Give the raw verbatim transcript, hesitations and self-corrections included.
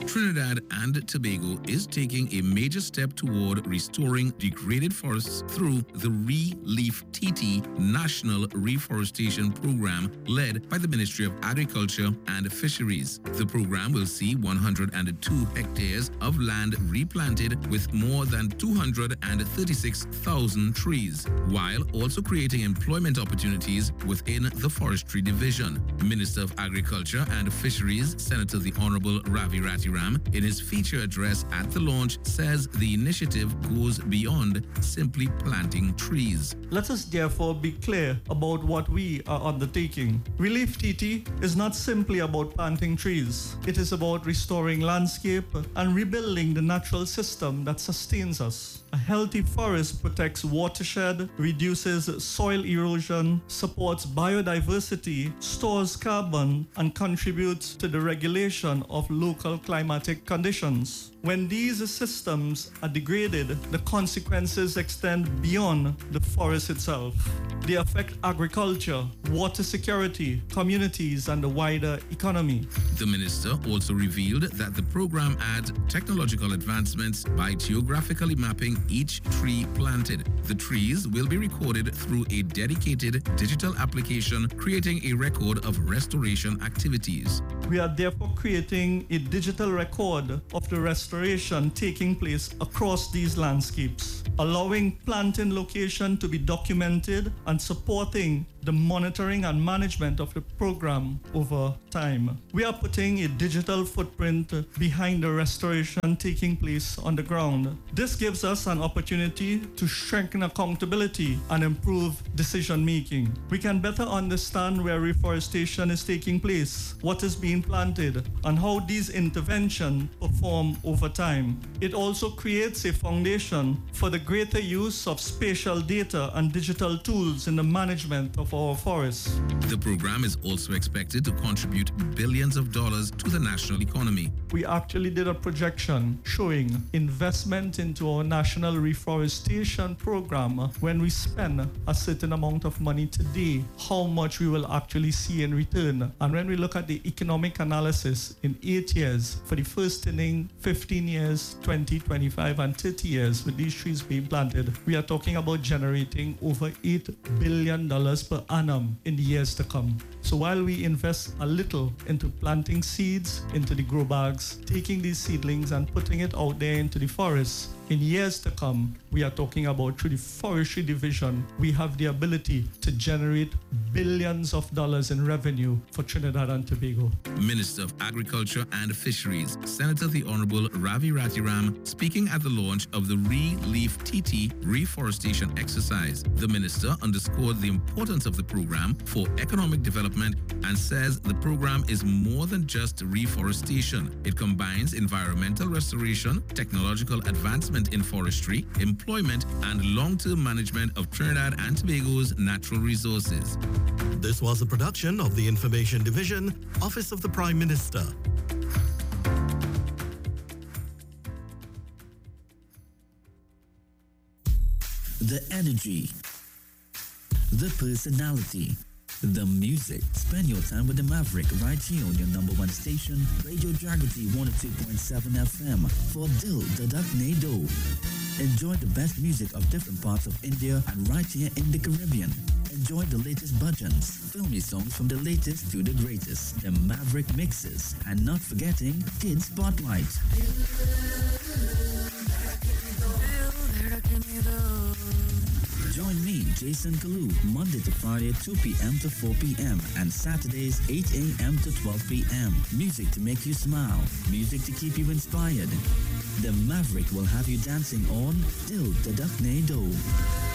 Trinidad and Tobago is taking a major step toward restoring degraded forests through the Re-Leaf T T National Reforestation Program led by the Ministry of Agriculture and Fisheries. The program will see one hundred two hectares of land replanted with more than two hundred thirty-six thousand trees, while also creating employment opportunities within the Forestry Division. Minister of Agriculture and Fisheries, Senator the Honorable Ravi Ratiram, in his feature address at the launch, says the initiative goes beyond simply planting trees. Let us therefore be clear about what we are undertaking. Relief T T is not simply about planting trees. It is about restoring landscape and rebuilding the natural system that sustains us. A healthy forest protects watershed, reduces soil erosion, supports biodiversity, stores carbon, and contributes to the regulation of local climatic conditions. When these systems are degraded, the consequences extend beyond the forest itself. They affect agriculture, water security, communities, and the wider economy. The minister also revealed that the program adds technological advancements by geographically mapping each tree planted. The trees will be recorded through a dedicated digital application, creating a record of restoration activities. We are therefore creating a digital record of the restoration taking place across these landscapes, allowing planting location to be documented and supporting the monitoring and management of the program over time. We are putting a digital footprint behind the restoration taking place on the ground. This gives us an opportunity to strengthen accountability and improve decision making. We can better understand where reforestation is taking place, what is being planted, and how these interventions perform over time. It also creates a foundation for the greater use of spatial data and digital tools in the management of our forests. The program is also expected to contribute billions of dollars to the national economy. We actually did a projection showing investment into our national reforestation program. When we spend a certain amount of money today, how much we will actually see in return. And when we look at the economic analysis in eight years, for the first inning, fifteen years, twenty, twenty-five, and thirty years with these trees being planted, we are talking about generating over eight billion dollars per annum in the years to come. So while we invest a little into planting seeds into the grow bags, taking these seedlings and putting it out there into the forests, in years to come, we are talking about through the Forestry Division, we have the ability to generate billions of dollars in revenue for Trinidad and Tobago. Minister of Agriculture and Fisheries, Senator the Honorable Ravi Ratiram, speaking at the launch of the Re-Leaf T T reforestation exercise. The minister underscored the importance of the program for economic development and says the program is more than just reforestation. It combines environmental restoration, technological advancement in forestry, employment, and long-term management of Trinidad and Tobago's natural resources. This was a production of the Information Division, Office of the Prime Minister. The energy, the personality, the music. Spend your time with the Maverick right here on your number one station, Radio Jagati one oh two point seven F M for Dil Dadak Nado. Enjoy the best music of different parts of India and right here in the Caribbean. Enjoy the latest bhajans, filmy songs from the latest to the greatest, the Maverick mixes, and not forgetting Kids Spotlight. Join me, Jason Kalu, Monday to Friday, two p.m. to four p.m. and Saturdays, eight a.m. to twelve p.m. Music to make you smile, music to keep you inspired. The Maverick will have you dancing on Dil Dadak Nado.